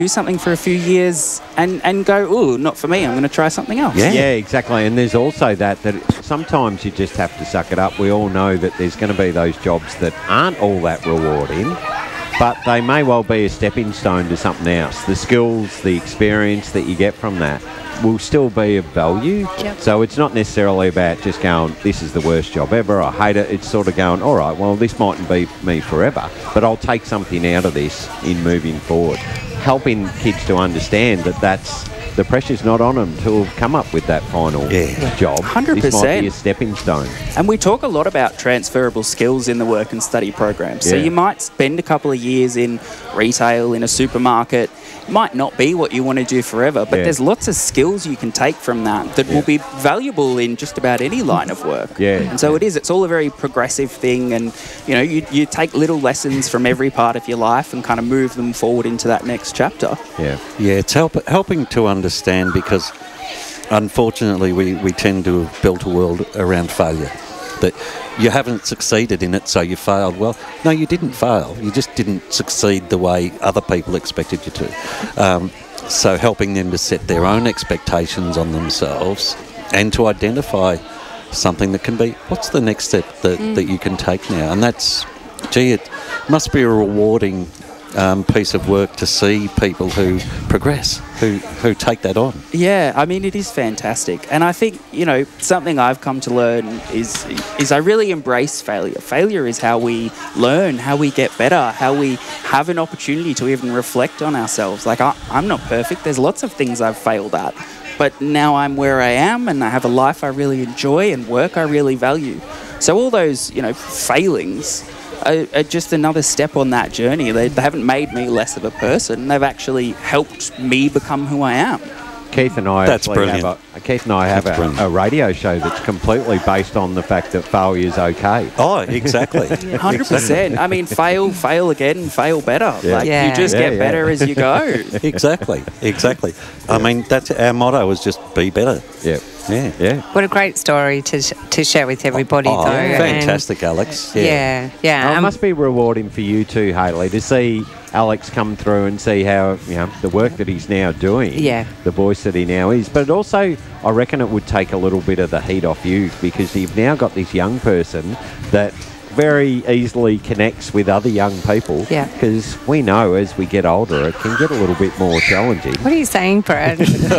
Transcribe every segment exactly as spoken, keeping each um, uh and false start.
do something for a few years and, and go, ooh, not for me, I'm going to try something else. Yeah. yeah, exactly. And there's also that, that sometimes you just have to suck it up. We all know that there's going to be those jobs that aren't all that rewarding, but they may well be a stepping stone to something else. The skills, the experience that you get from that will still be of value. Yep. So it's not necessarily about just going, this is the worst job ever, I hate it. It's sort of going, all right, well, this mightn't be me forever, but I'll take something out of this in moving forward. Helping kids to understand that that's the pressure's not on them to have come up with that final yeah. job. one hundred percent. This might be a stepping stone. And we talk a lot about transferable skills in the work and study program. So Yeah. you might spend a couple of years in retail, in a supermarket. It might not be what you want to do forever, but Yeah. there's lots of skills you can take from that that Yeah. will be valuable in just about any line of work. Yeah. And so it is. It's all a very progressive thing. And, you know, you, you take little lessons from every part of your life and kind of move them forward into that next chapter. Yeah. Yeah, it's help, helping to understand, because unfortunately we, we tend to have built a world around failure. That you haven't succeeded in it, so you failed. Well, no, you didn't fail. You just didn't succeed the way other people expected you to. Um, so helping them to set their own expectations on themselves and to identify something that can be, what's the next step that, mm. that you can take now? And that's, gee, it must be a rewarding Um, piece of work to see people who progress, who who take that on. Yeah, I mean, it is fantastic. And I think, you know, something I've come to learn is is I really embrace failure. Failure is how we learn, how we get better, how we have an opportunity to even reflect on ourselves. Like, I, I'm not perfect. There's lots of things I've failed at. But now I'm where I am and I have a life I really enjoy and work I really value. So all those, you know, failings are, are just another step on that journey. They, they haven't made me less of a person. They've actually helped me become who I am. Keith and I That's actually brilliant. have a, Keith and I have a, a radio show that's completely based on the fact that failure is okay. Oh, exactly. one hundred percent. I mean, fail, fail again, fail better. Yeah. Like, Yeah. you just Yeah, get yeah. better as you go. Exactly, exactly. I mean, that's our motto, is just be better. Yeah. Yeah. Yeah. What a great story to sh- to share with everybody, Oh, though. and- fantastic, Alex. Yeah. Yeah, yeah. Oh, it um, must be rewarding for you too, Hayley, to see Alex come through and see how, you know, the work that he's now doing, Yeah. the voice that he now is. But also, I reckon it would take a little bit of the heat off you, because you've now got this young person that very easily connects with other young people. Yeah. Because we know as we get older, it can get a little bit more challenging. What are you saying, Brad?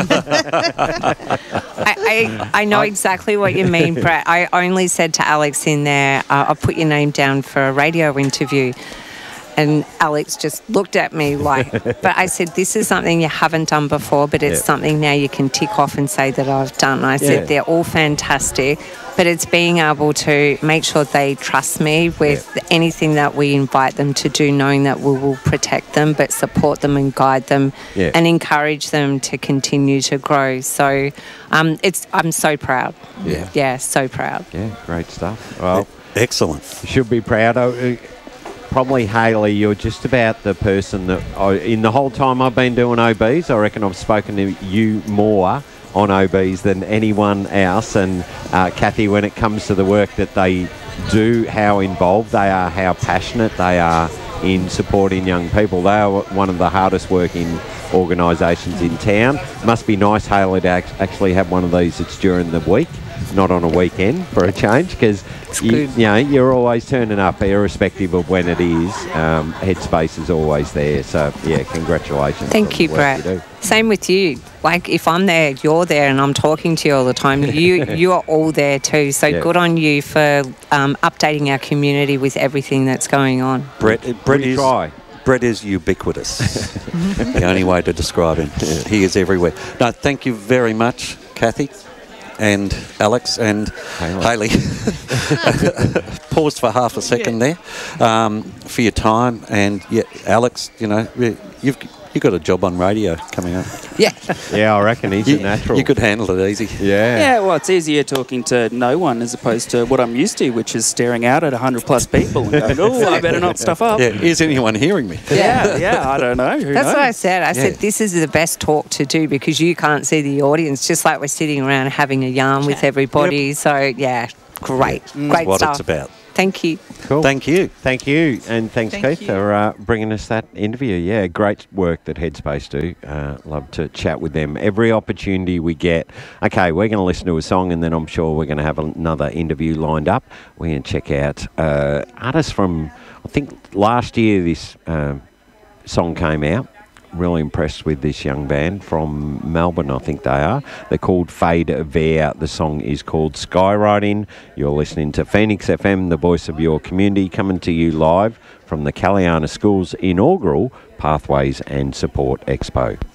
I, I, I know exactly what you mean, Brad. I only said to Alex in there, uh, I'll put your name down for a radio interview. And Alex just looked at me like, but I said, this is something you haven't done before, but it's Yeah. something now you can tick off and say that I've done. And I Yeah. said, they're all fantastic, but it's being able to make sure they trust me with Yeah. anything that we invite them to do, knowing that we will protect them, but support them and guide them Yeah. and encourage them to continue to grow. So um, it's I'm so proud. Yeah. Yeah, so proud. Yeah, great stuff. Well, Excellent. you should be proud. Uh, Probably, Hayley, you're just about the person that, I, in the whole time I've been doing O Bs, I reckon I've spoken to you more on O Bs than anyone else. And uh, Kathy, when it comes to the work that they do, how involved they are, how passionate they are in supporting young people, they are one of the hardest working organisations in town. Must be nice, Hayley, to ac- actually have one of these that's during the week, not on a weekend for a change, because you, you know, you're always turning up irrespective of when it is. Um, Headspace is always there. So, yeah, congratulations. Thank on you, the work you Brett. do. Same with you. Like, if I'm there, you're there, and I'm talking to you all the time. You you are all there too. So Yeah. good on you for um, updating our community with everything that's going on. Brett, Brett We is try. Brett is ubiquitous. The only way to describe him. He is everywhere. No, thank you very much, Kathy and Alex and Hayley. Paused for half a second there um, for your time. And yeah, Alex, you know, you've you've got a job on radio coming up. Yeah. Yeah, I reckon he's You, a natural. you could handle it easy. Yeah. Yeah, well, it's easier talking to no one as opposed to what I'm used to, which is staring out at one hundred plus people and going, oh, I better not stuff up. Yeah, is anyone hearing me? Yeah, yeah, I don't know. Who That's knows? what I said. I Yeah. said, this is the best talk to do because you can't see the audience, just like we're sitting around having a yarn with everybody. So, yeah, great. That's Great what stuff. it's about. Thank you. Cool. Thank you. Thank you, and thanks, Thank Keith, you. for uh, bringing us that interview. Yeah, great work that Headspace do. Uh, love to chat with them every opportunity we get. Okay, we're going to listen to a song, and then I'm sure we're going to have another interview lined up. We're going to check out uh, artists from, I think last year this um, song came out. Really impressed with this young band from Melbourne, I think they are. They're called Fade Vare. The song is called Skywriting. You're listening to Phoenix F M, the voice of your community, coming to you live from the Caliana School's inaugural Pathways and Support Expo.